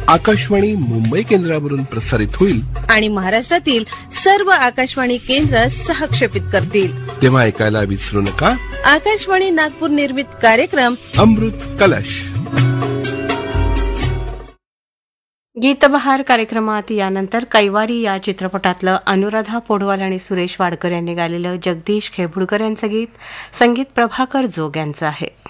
आकाशवाणी मुंबई केंद्रावरून प्रसारित होईल आणि महाराष्ट्रातील सर्व आकाशवाणी केंद्र सहक्षेपित करतील. तेव्हा ऐकायला विसरू नका आकाशवाणी नागपूर निर्मित कार्यक्रम अमृत कलश. गीतबहार कार्यक्रमात यानंतर कैवारी या चित्रपटातलं अनुराधा पौडवाल आणि सुरेश वाडकर यांनी गायलेलं जगदीश खेबुडकर यांचं गीत, संगीत प्रभाकर जोग यांचं आहे.